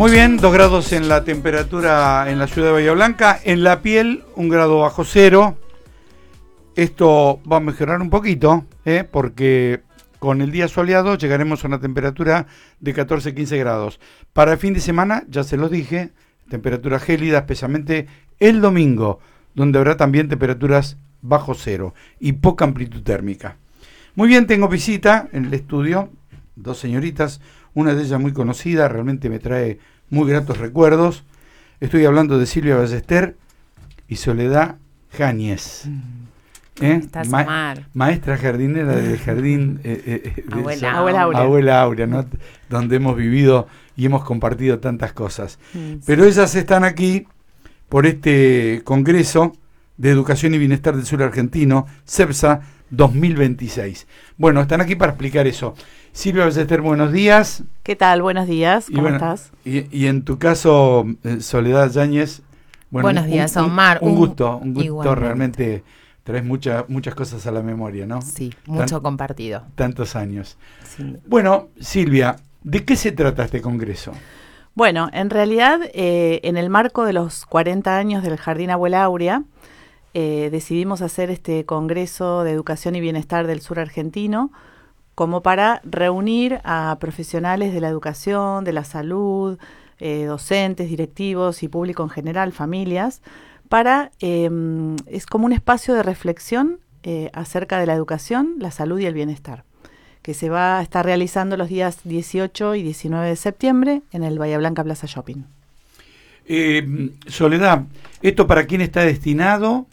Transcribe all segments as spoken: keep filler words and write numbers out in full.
Muy bien, dos grados en la temperatura en la ciudad de Bahía Blanca. En la piel, un grado bajo cero. Esto va a mejorar un poquito, ¿eh? Porque con el día soleado llegaremos a una temperatura de catorce a quince grados. Para el fin de semana, ya se los dije, temperatura gélida, especialmente el domingo, donde habrá también temperaturas bajo cero y poca amplitud térmica. Muy bien, tengo visita en el estudio, dos señoritas, una de ellas muy conocida, realmente me trae muy gratos recuerdos. Estoy hablando de Silvia Ballester y Soledad Jáñez. ¿Eh? Estás Ma- Omar. Maestra jardinera del jardín eh, eh, de Abuela, Sa- Abuela Aurea. Abuela Aurea, ¿no? Donde hemos vivido y hemos compartido tantas cosas. Mm, Pero ellas están aquí por este Congreso de Educación y Bienestar del Sur Argentino, CEBSA dos mil veintiséis. Bueno, están aquí para explicar eso. Silvia Ballester, buenos días. ¿Qué tal? Buenos días, Y ¿cómo bueno, estás? Y, y en tu caso, eh, Soledad Yáñez, bueno, Buenos un- días, un, Omar. Un, Un- gusto, un gusto, igualmente. realmente traes mucha, muchas cosas a la memoria, ¿no? Sí, mucho Tan- compartido. Tantos años. Sí. Bueno, Silvia, ¿de qué se trata este congreso? Bueno, en realidad, eh, en el marco de los cuarenta años del Jardín Abuela Aurea, eh, decidimos hacer este Congreso de Educación y Bienestar del Sur Argentino como para reunir a profesionales de la educación, de la salud, eh, docentes, directivos y público en general, familias, para, eh, es como un espacio de reflexión eh, acerca de la educación, la salud y el bienestar, que se va a estar realizando los días dieciocho y diecinueve de septiembre en el Bahía Blanca Plaza Shopping. Eh, Soledad, ¿esto para quién está destinado?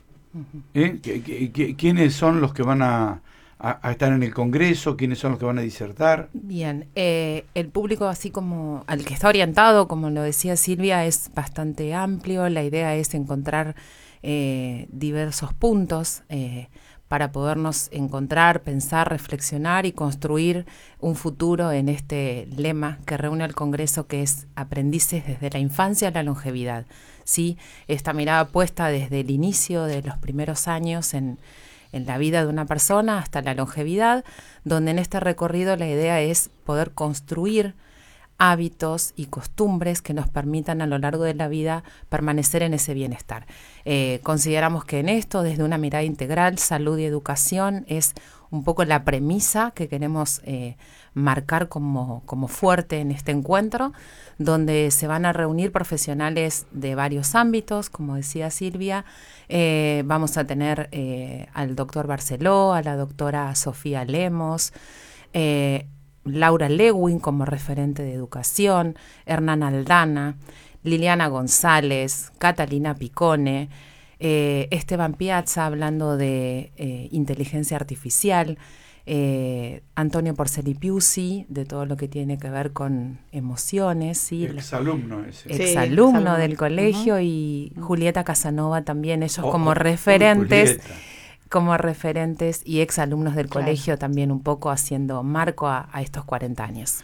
¿Eh? ¿Qui- qui- qui- ¿Quiénes son los que van a, a- a estar en el congreso? ¿Quiénes son los que van a disertar? Bien, eh, el público así como al que está orientado, como lo decía Silvia, es bastante amplio. La idea es encontrar eh, diversos puntos eh, para podernos encontrar, pensar, reflexionar y construir un futuro en este lema que reúne al Congreso, que es aprendices desde la infancia a la longevidad. ¿Sí? Esta mirada puesta desde el inicio de los primeros años en, en la vida de una persona hasta la longevidad, donde en este recorrido la idea es poder construir hábitos y costumbres que nos permitan a lo largo de la vida permanecer en ese bienestar. Eh, consideramos que en esto, desde una mirada integral, salud y educación, es un poco la premisa que queremos eh, marcar como, como fuerte en este encuentro, donde se van a reunir profesionales de varios ámbitos, como decía Silvia. Eh, vamos a tener eh, al doctor Barceló, a la doctora Sofía Lemos, eh, Laura Lewin como referente de educación, Hernán Aldana, Liliana González, Catalina Picone, eh, Esteban Piazza hablando de eh, inteligencia artificial, eh, Antonio Porceli Piusi de todo lo que tiene que ver con emociones, ¿sí? Exalumno ese. Sí, Exalumno exalumno. del colegio, Uh-huh. y Julieta Casanova también, ellos Oh, como oh, referentes. Julieta. como referentes y exalumnos del Claro. colegio, también un poco haciendo marco a, a estos cuarenta años.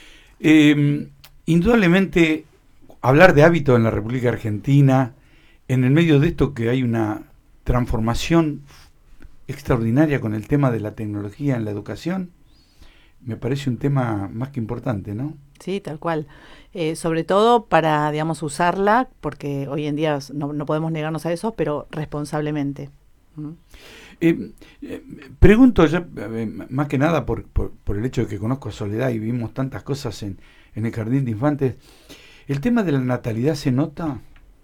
Eh, indudablemente, hablar de hábito en la República Argentina, en el medio de esto que hay una transformación extraordinaria con el tema de la tecnología en la educación, me parece un tema más que importante, ¿no? Sí, tal cual. Eh, sobre todo para, digamos, usarla, porque hoy en día no, no podemos negarnos a eso, pero responsablemente. ¿Mm? Eh, eh, pregunto ya, eh, más que nada por, por, por el hecho de que conozco a Soledad y vimos tantas cosas en, en el Jardín de Infantes, ¿el tema de la natalidad se nota?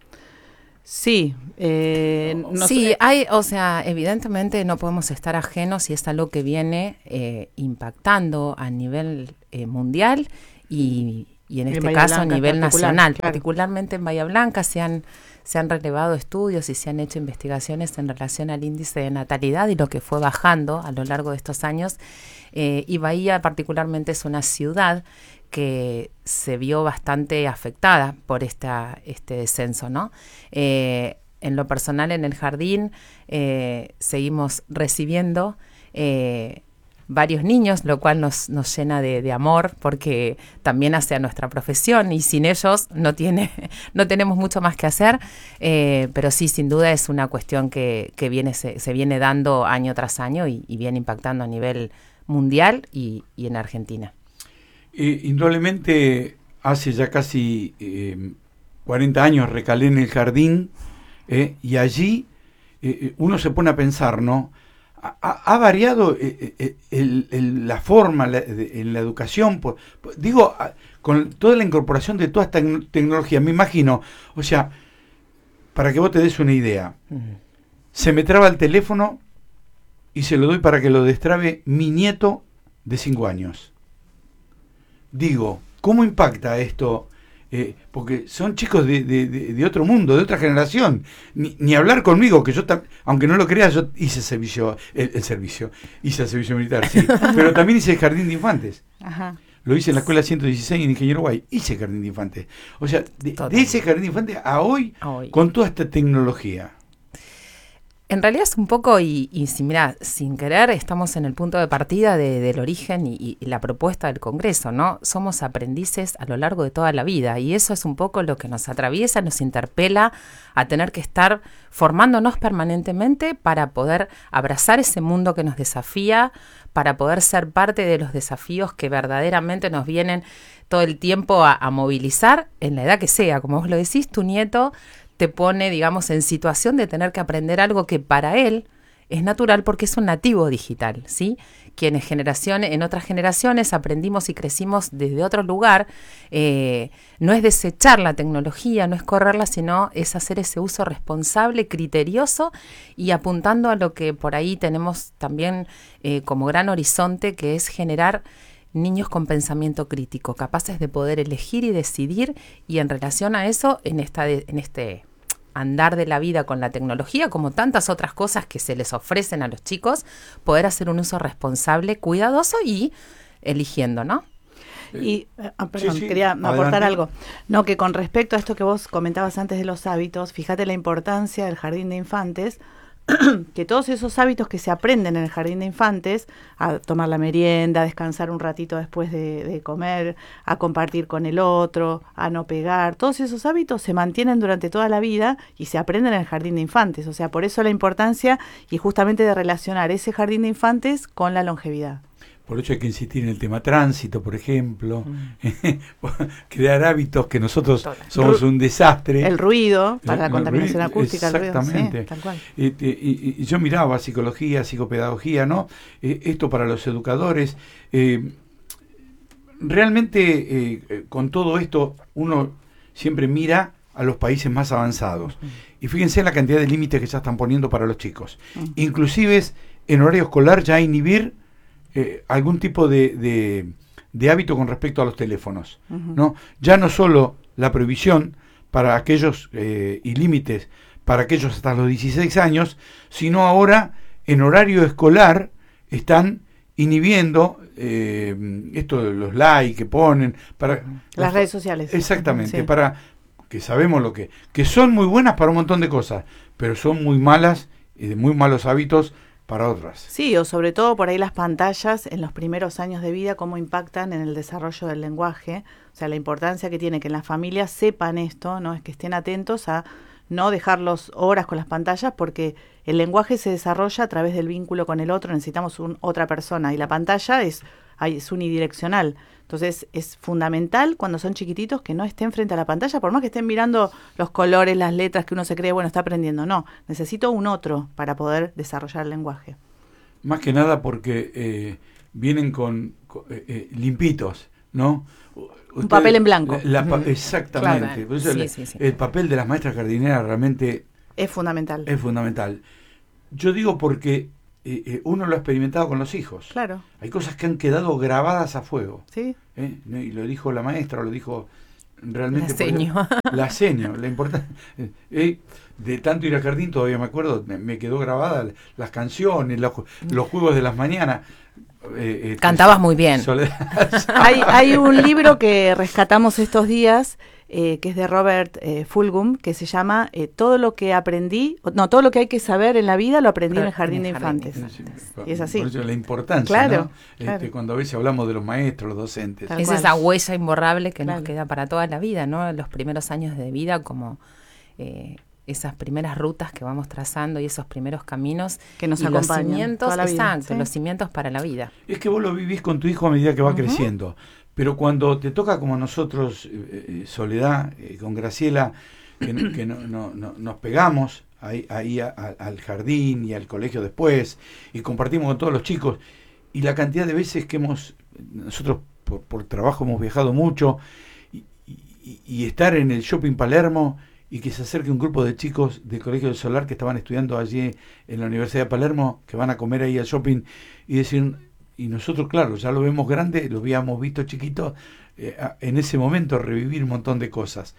Sí. Eh, no sí, sé- hay, o sea, evidentemente no podemos estar ajenos y es algo que viene eh, impactando a nivel eh, mundial y, y en En este Bahía caso a Blanca en nivel particular, nacional. claro. Particularmente en Bahía Blanca se han, se han relevado estudios y se han hecho investigaciones en relación al índice de natalidad y lo que fue bajando a lo largo de estos años. Eh, y Bahía particularmente es una ciudad que se vio bastante afectada por esta, este descenso, ¿no? Eh, en lo personal, en el jardín, eh, seguimos recibiendo eh, varios niños, lo cual nos, nos llena de, de amor, porque también hacia nuestra profesión, y sin ellos no tiene, no tenemos mucho más que hacer, eh, pero sí, sin duda es una cuestión que, que viene, se, se viene dando año tras año y, y viene impactando a nivel mundial y, y en Argentina. Eh, indudablemente hace ya casi eh, cuarenta años recalé en el jardín, eh, y allí eh, uno se pone a pensar, ¿no? Ha, ha variado eh, eh, el, el, la forma la, de, en la educación, por, por, digo, con toda la incorporación de toda esta tecnología, me imagino, o sea, para que vos te des una idea, uh-huh. se me traba el teléfono y se lo doy para que lo destrabe mi nieto de cinco años. Digo, ¿cómo impacta esto? Eh, porque son chicos de, de, de, de otro mundo, de otra generación. Ni, ni hablar conmigo, que yo, tam, aunque no lo creas, yo hice servicio, el, el servicio, hice el servicio militar, sí, pero también hice el jardín de infantes. Ajá. Lo hice en la escuela ciento dieciséis en Ingeniero Guay, hice jardín de infantes. O sea, de, de ese jardín de infantes a hoy, a hoy, con toda esta tecnología. En realidad es un poco, y, y si mirá, sin querer, estamos en el punto de partida de, del origen y, y la propuesta del Congreso, ¿no? Somos aprendices a lo largo de toda la vida, y eso es un poco lo que nos atraviesa, nos interpela a tener que estar formándonos permanentemente para poder abrazar ese mundo que nos desafía, para poder ser parte de los desafíos que verdaderamente nos vienen todo el tiempo a, a movilizar, en la edad que sea. Como vos lo decís, tu nieto te pone, digamos, en situación de tener que aprender algo que para él es natural porque es un nativo digital, ¿sí? Quienes generaciones, en otras generaciones aprendimos y crecimos desde otro lugar, eh, no es desechar la tecnología, no es correrla, sino es hacer ese uso responsable, criterioso y apuntando a lo que por ahí tenemos también eh, como gran horizonte, que es generar niños con pensamiento crítico, capaces de poder elegir y decidir, y en relación a eso, en esta de, en este andar de la vida con la tecnología, como tantas otras cosas que se les ofrecen a los chicos, poder hacer un uso responsable, cuidadoso y eligiendo, ¿no? Y, ah, perdón, sí, sí, quería adelante. aportar algo. No, que con respecto a esto que vos comentabas antes de los hábitos, fíjate la importancia del jardín de infantes, que todos esos hábitos que se aprenden en el jardín de infantes, a tomar la merienda, a descansar un ratito después de, de comer, a compartir con el otro, a no pegar, todos esos hábitos se mantienen durante toda la vida y se aprenden en el jardín de infantes. O sea, por eso la importancia y justamente de relacionar ese jardín de infantes con la longevidad. Por eso hay que insistir en el tema tránsito, por ejemplo, mm. crear hábitos que nosotros Total. somos un desastre. El ruido, para el, la contaminación ruido, acústica. Exactamente. El ruido, sí, tal cual. Eh, eh, y, y yo miraba psicología, psicopedagogía, ¿no? Eh, esto para los educadores. Eh, realmente, eh, con todo esto, uno siempre mira a los países más avanzados. Mm. Y fíjense la cantidad de límites que ya están poniendo para los chicos. Mm. Inclusive, en horario escolar ya inhibir Eh, algún tipo de, de, de hábito con respecto a los teléfonos, uh-huh. ¿no? Ya no solo la prohibición para aquellos eh, y límites para aquellos hasta los dieciséis años, sino ahora en horario escolar están inhibiendo eh, esto de los likes que ponen para las, las redes sociales. Exactamente, sí. para que sabemos lo que que son muy buenas para un montón de cosas, pero son muy malas y de muy malos hábitos para otras. Sí, o sobre todo por ahí las pantallas en los primeros años de vida, cómo impactan en el desarrollo del lenguaje, o sea, la importancia que tiene que en las familias sepan esto, no es que estén atentos a no dejarlos horas con las pantallas, porque el lenguaje se desarrolla a través del vínculo con el otro, necesitamos un, otra persona, y la pantalla es, es unidireccional. Entonces es fundamental cuando son chiquititos que no estén frente a la pantalla, por más que estén mirando los colores, las letras, que uno se cree, bueno, está aprendiendo. No, necesito un otro para poder desarrollar el lenguaje. Más que nada porque eh, vienen con, con eh, eh, limpitos, ¿no? Un Usted, papel en blanco. La, la, exactamente. Claro. Por eso sí, el, sí, sí. el papel de las maestras jardineras realmente es fundamental. Es fundamental. Yo digo porque Eh, eh, uno lo ha experimentado con los hijos. Claro. Hay cosas que han quedado grabadas a fuego. Sí. ¿Eh? Y lo dijo la maestra, lo dijo realmente. La seño. La seño, la importancia. Eh, de tanto ir al jardín, todavía me acuerdo, me, me quedó grabada las canciones, los, los juegos de las mañanas. Eh, eh, Cantabas muy bien. hay, hay un libro que rescatamos estos días, eh, que es de Robert eh, Fulghum, que se llama eh, Todo lo que aprendí, no, todo lo que hay que saber en la vida lo aprendí Pero, en el jardín en el de infantes. Sí, sí, y es así. Por eso la importancia, claro, ¿no? claro. Este, cuando a veces hablamos de los maestros, los docentes. Tal es cual. Esa huella imborrable que claro. nos queda para toda la vida, ¿no? Los primeros años de vida, como eh, esas primeras rutas que vamos trazando y esos primeros caminos que nos y acompañan los cimientos, toda la vida, exacto, ¿sí? los cimientos para la vida. Es que vos lo vivís con tu hijo a medida que va uh-huh. creciendo. pero cuando te toca como a nosotros, eh, Soledad, eh, con Graciela, que, que no, no, no, nos pegamos ahí, ahí a, a, al jardín y al colegio después, y compartimos con todos los chicos, y la cantidad de veces que hemos, nosotros por, por trabajo hemos viajado mucho, y, y, y estar en el Shopping Palermo, y que se acerque un grupo de chicos del Colegio del Solar que estaban estudiando allí en la Universidad de Palermo, que van a comer ahí al shopping, y decir, y nosotros, claro, ya lo vemos grande, lo habíamos visto chiquito, eh, en ese momento revivir un montón de cosas.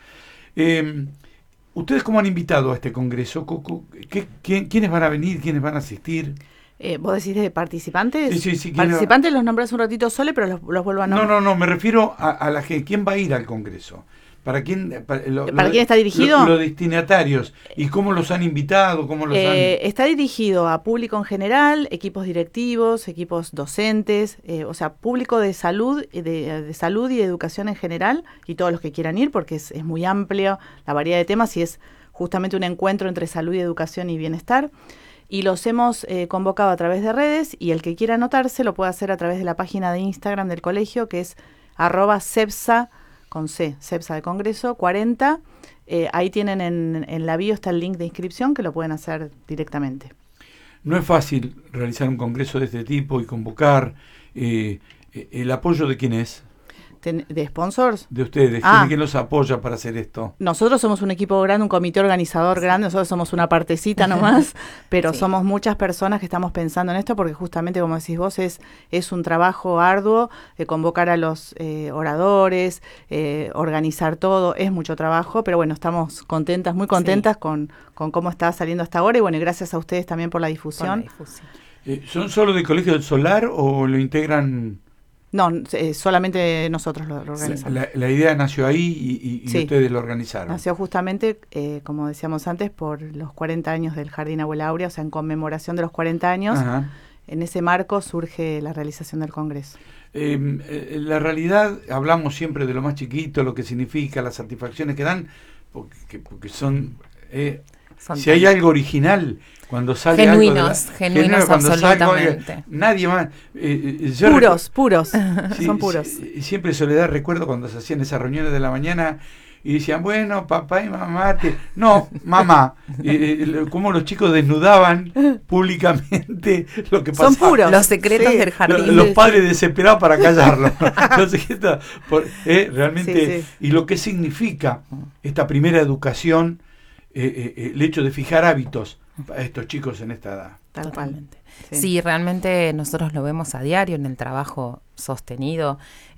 Eh, ¿Ustedes cómo han invitado a este congreso? ¿Qué, qué, ¿Quiénes van a venir? ¿Quiénes van a asistir? Eh, ¿Vos decís de participantes? Sí, sí, sí. Participantes los nombrás un ratito solo, pero los, los vuelvo a nombrar. No, no, no, me refiero a, a la gente. ¿Quién va a ir al congreso? ¿Para quién, para, lo, ¿Para lo, quién está dirigido? Los lo destinatarios. ¿Y cómo los han invitado? ¿Cómo los eh, han... Está dirigido a público en general, equipos directivos, equipos docentes, eh, o sea, público de salud, de, de salud y de educación en general, y todos los que quieran ir, porque es, es muy amplio la variedad de temas y es justamente un encuentro entre salud y educación y bienestar. Y los hemos eh, convocado a través de redes, y el que quiera anotarse lo puede hacer a través de la página de Instagram del colegio, que es arroba cepsa, con C, CEPSA de Congreso, cuarenta. Eh, ahí tienen en, en la bio está el link de inscripción, que lo pueden hacer directamente. No es fácil realizar un congreso de este tipo y convocar. Eh, ¿El apoyo de quién es? Ten, ¿De sponsors? De ustedes. Ah. ¿Quién los apoya para hacer esto? Nosotros somos un equipo grande, un comité organizador grande, nosotros somos una partecita nomás, pero sí. Somos muchas personas que estamos pensando en esto, porque justamente, como decís vos, es, es un trabajo arduo, eh, convocar a los eh, oradores, eh, organizar todo, es mucho trabajo, pero bueno, estamos contentas, muy contentas sí. con, con cómo está saliendo hasta ahora, y bueno, y gracias a ustedes también por la difusión. Por la difusión. Eh, ¿Son solo del Colegio del Solar o lo integran...? No, eh, solamente nosotros lo, lo organizamos. La, la idea nació ahí y, y, sí. y ustedes lo organizaron. Nació justamente, eh, como decíamos antes, por los cuarenta años del Jardín Abuela Aurea, o sea, en conmemoración de los cuarenta años. Ajá. En ese marco surge la realización del Congreso. Eh, eh, la realidad, hablamos siempre de lo más chiquito, lo que significa, las satisfacciones que dan, porque, porque son... Eh, Son si hay algo original, cuando sale genuinos, algo de la, genuinos, genuinos cuando absolutamente. Salgo, nadie más. Eh, puros, puros, sí, son puros. Sí, siempre Soledad recuerdo cuando se hacían esas reuniones de la mañana y decían, bueno, papá y mamá, te... no, mamá. Eh, cómo los chicos desnudaban públicamente lo que pasaba. Son puros. Los secretos sí, del jardín. Los, los padres desesperados para callarlo. Los secretos, por, eh, realmente, sí, sí. Y lo que significa esta primera educación. Eh, eh, el hecho de fijar hábitos a estos chicos en esta edad. Totalmente. Sí. sí, realmente nosotros lo vemos a diario en el trabajo sostenido,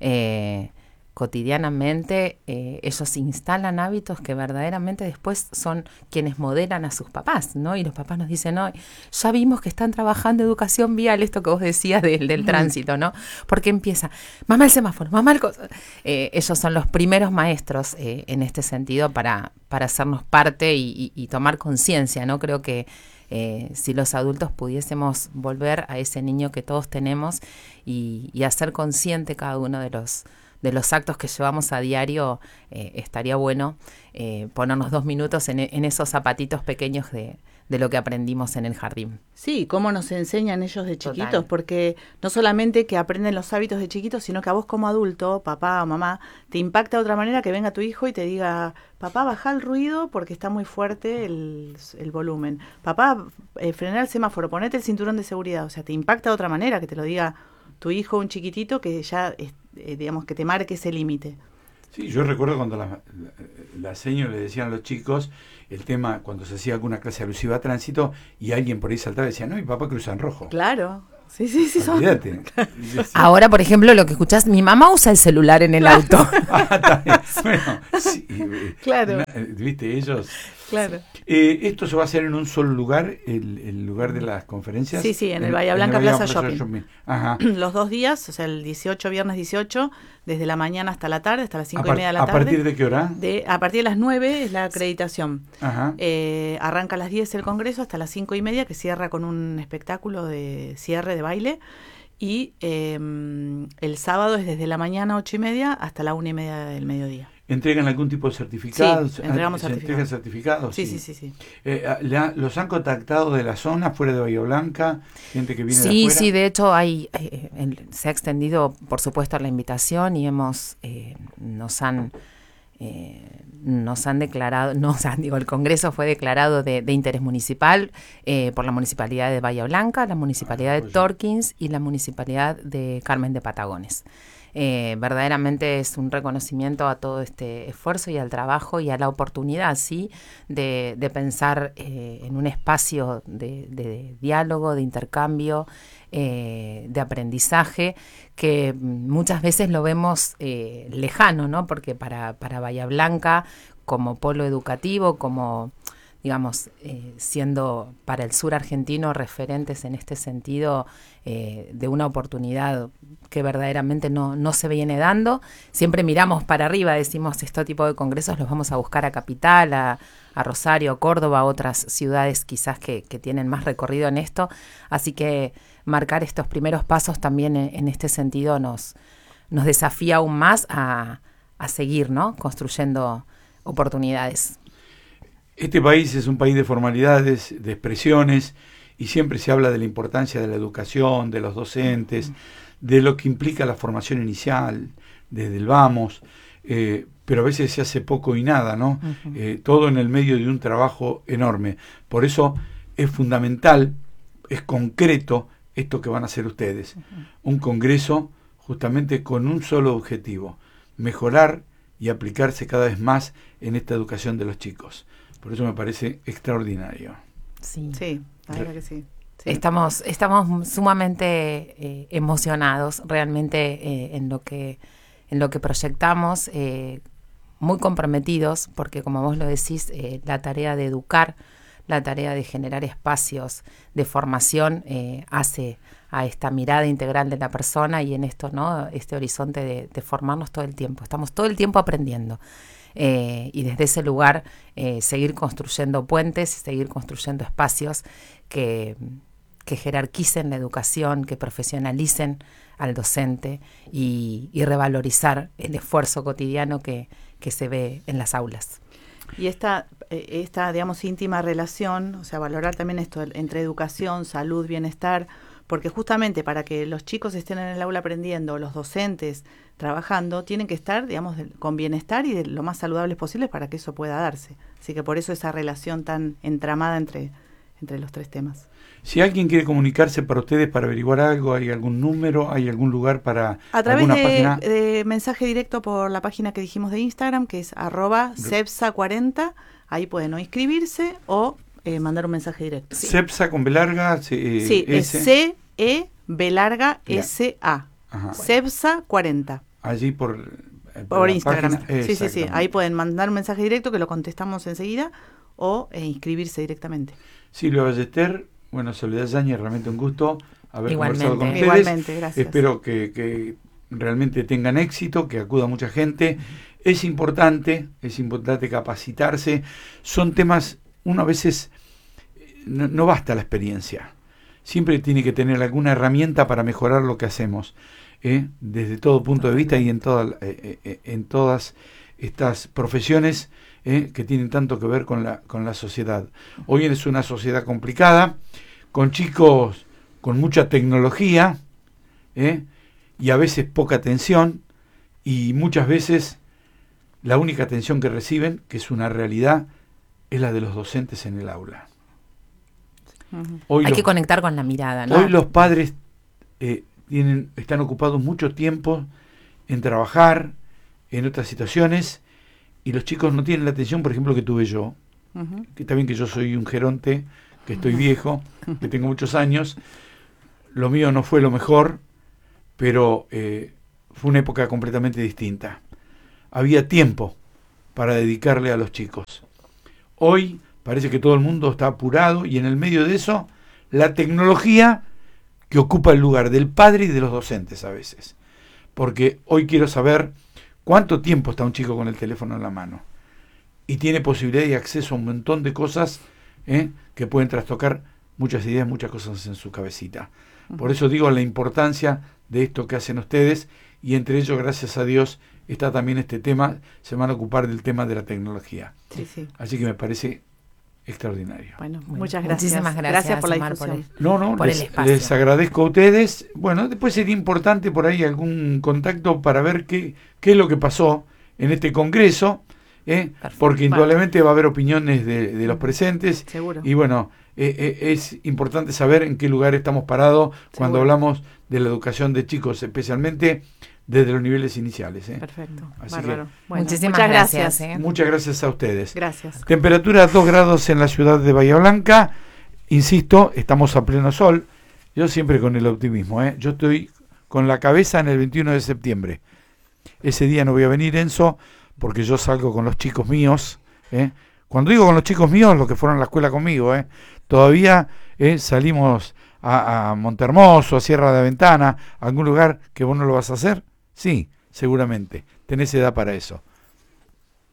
eh, cotidianamente, eh, ellos instalan hábitos que verdaderamente después son quienes modelan a sus papás, ¿no? Y los papás nos dicen, no, ya vimos que están trabajando educación vial, esto que vos decías del, del mm. tránsito, ¿no? Porque empieza, mamá el semáforo, mamá el cosa. Eh, ellos son los primeros maestros eh, en este sentido para, para hacernos parte y, y, y tomar conciencia, ¿no? Creo que Eh, si los adultos pudiésemos volver a ese niño que todos tenemos y, y hacer consciente cada uno de los de los actos que llevamos a diario, eh, estaría bueno eh, ponernos dos minutos en, en esos zapatitos pequeños de, de lo que aprendimos en el jardín. Sí, cómo nos enseñan ellos de chiquitos, Total. Porque no solamente que aprenden los hábitos de chiquitos, sino que a vos como adulto, papá o mamá, te impacta de otra manera que venga tu hijo y te diga, papá, baja el ruido porque está muy fuerte el, el volumen. Papá, eh, frená el semáforo, ponete el cinturón de seguridad. O sea, te impacta de otra manera que te lo diga tu hijo, un chiquitito, que ya, eh, digamos, que te marque ese límite. Sí, yo recuerdo cuando las la, la seño le decían a los chicos el tema, cuando se hacía alguna clase alusiva a tránsito y alguien por ahí saltaba y decía, no, mi papá cruza en rojo. Claro. Sí, sí, sí. Olvídate. Ahora, por ejemplo, lo que escuchás, mi mamá usa el celular en el claro. auto. Ah, bueno, sí, claro. Na, ¿viste? Ellos... Claro. Eh, ¿Esto se va a hacer en un solo lugar, el, el lugar de las conferencias? Sí, sí, en, en el Bahía Blanca Plaza, Plaza Shopping. Shopping. Ajá. Los dos días, o sea, el dieciocho, viernes dieciocho, desde la mañana hasta la tarde, hasta las cinco y media de la tarde. ¿A partir de qué hora? De, a partir de las nueve es la acreditación. Ajá. Eh, arranca a las diez el congreso hasta las cinco y media, que cierra con un espectáculo de cierre de baile. Y eh, el sábado es desde la mañana ocho y media hasta la una y media del mediodía. ¿Entregan algún tipo de certificados? Sí, entregamos ¿Se certificados. entregan certificados? Sí, sí, sí. sí, sí. Eh, ¿la, ¿Los han contactado de la zona, fuera de Bahía Blanca? Gente que viene sí, de afuera. Sí, sí, de hecho hay, eh, el, se ha extendido, por supuesto, la invitación y hemos, eh, nos han... Eh, nos han declarado, no, o sea, digo, el Congreso fue declarado de, de interés municipal eh, por la Municipalidad de Bahía Blanca, la Municipalidad ah, pues de Torkins y la Municipalidad de Carmen de Patagones. Eh, verdaderamente es un reconocimiento a todo este esfuerzo y al trabajo y a la oportunidad, sí, de, de pensar eh, en un espacio de, de diálogo, de intercambio, eh, de aprendizaje, que muchas veces lo vemos eh, lejano, ¿no? Porque para, para Bahía Blanca, como polo educativo, como digamos, eh, siendo para el sur argentino referentes en este sentido eh, de una oportunidad que verdaderamente no, no se viene dando. Siempre miramos para arriba, decimos, este tipo de congresos los vamos a buscar a Capital, a, a Rosario, a Córdoba, a otras ciudades quizás que, que tienen más recorrido en esto. Así que marcar estos primeros pasos también en, en este sentido nos, nos desafía aún más a, a seguir, ¿no?, construyendo oportunidades. Este país es un país de formalidades, de expresiones, y siempre se habla de la importancia de la educación, de los docentes, de lo que implica la formación inicial, desde el vamos, eh, pero a veces se hace poco y nada, ¿no? Uh-huh. Eh, todo en el medio de un trabajo enorme. Por eso es fundamental, es concreto esto que van a hacer ustedes. Uh-huh. Un congreso justamente con un solo objetivo, mejorar y aplicarse cada vez más en esta educación de los chicos. Por eso me parece extraordinario. Sí, sí, la verdad que sí. sí. Estamos, estamos sumamente eh, emocionados realmente eh, en lo que en lo que proyectamos, eh, muy comprometidos, porque como vos lo decís, eh, la tarea de educar, la tarea de generar espacios de formación eh, hace a esta mirada integral de la persona y en esto, ¿no?, este horizonte de, de formarnos todo el tiempo. Estamos todo el tiempo aprendiendo. Eh, y desde ese lugar eh, seguir construyendo puentes, seguir construyendo espacios que, que jerarquicen la educación, que profesionalicen al docente y, y revalorizar el esfuerzo cotidiano que, que se ve en las aulas. Y esta, esta, digamos, íntima relación, o sea, valorar también esto entre educación, salud, bienestar, porque justamente para que los chicos estén en el aula aprendiendo, los docentes trabajando, tienen que estar, digamos, de, con bienestar y de lo más saludables posibles para que eso pueda darse. Así que por eso esa relación tan entramada entre, entre los tres temas. Si alguien quiere comunicarse para ustedes para averiguar algo, ¿hay algún número? ¿Hay algún lugar para a través alguna de, página? de mensaje directo por la página que dijimos de Instagram, que es arroba cepsa cuarenta, ahí pueden o inscribirse o eh, mandar un mensaje directo. Sí. Cepsa con B larga, C, eh, sí, S. es C E B larga S A. Cepsa cuarenta. Allí por, por, por Instagram. Sí, sí, sí. Ahí pueden mandar un mensaje directo que lo contestamos enseguida o eh, inscribirse directamente. Silvia Ballester, bueno, Soledad Yáñez, realmente un gusto haber igualmente, conversado con ustedes. Igualmente, gracias. Espero que, que realmente tengan éxito, que acuda mucha gente. Es importante, es importante capacitarse. Son temas, uno a veces no, no basta la experiencia. Siempre tiene que tener alguna herramienta para mejorar lo que hacemos, ¿eh? Desde todo punto de vista y en, toda, eh, eh, en todas estas profesiones ¿eh? que tienen tanto que ver con la, con la sociedad. Hoy es una sociedad complicada, con chicos con mucha tecnología ¿eh? y a veces poca atención, y muchas veces la única atención que reciben, que es una realidad, es la de los docentes en el aula. Hoy Hay los, que conectar con la mirada, ¿no? Hoy los padres eh, tienen, están ocupados mucho tiempo en trabajar, en otras situaciones, y los chicos no tienen la atención, por ejemplo, que tuve yo. Uh-huh. Que está bien que yo soy un geronte, que estoy uh-huh. viejo, que tengo muchos años. Lo mío no fue lo mejor, pero eh, fue una época completamente distinta. Había tiempo para dedicarle a los chicos. Hoy parece que todo el mundo está apurado y en el medio de eso, la tecnología que ocupa el lugar del padre y de los docentes a veces. Porque hoy quiero saber cuánto tiempo está un chico con el teléfono en la mano. Y tiene posibilidad y acceso a un montón de cosas ¿eh? que pueden trastocar muchas ideas, muchas cosas en su cabecita. Por eso digo la importancia de esto que hacen ustedes, y entre ellos, gracias a Dios, está también este tema, se van a ocupar del tema de la tecnología. Sí, sí. Así que me parece extraordinario. Bueno, Bueno, muchas gracias. Muchísimas gracias, Gracias por la Omar, difusión. por el- No, no, por el les, espacio. les agradezco a ustedes. Bueno, después sería importante por ahí algún contacto para ver qué, qué es lo que pasó en este congreso, ¿eh? Porque indudablemente va a haber opiniones de, de los presentes. Seguro. Y bueno, eh, eh, es importante saber en qué lugar estamos parados cuando Seguro. hablamos de la educación de chicos, especialmente desde los niveles iniciales. ¿eh? Perfecto. Así Bárbaro. que- Bueno, Muchísimas muchas gracias. gracias. ¿eh? Muchas gracias a ustedes. Gracias. Temperatura dos grados en la ciudad de Bahía Blanca. Insisto, estamos a pleno sol. Yo siempre con el optimismo. ¿eh? Yo estoy con la cabeza en el veintiuno de septiembre. Ese día no voy a venir, Enzo, porque yo salgo con los chicos míos. ¿eh? Cuando digo con los chicos míos, los que fueron a la escuela conmigo. ¿eh? Todavía ¿eh? salimos a, a Montehermoso, a Sierra de Ventana, a algún lugar que vos no lo vas a hacer. Sí, seguramente. Tenés edad para eso.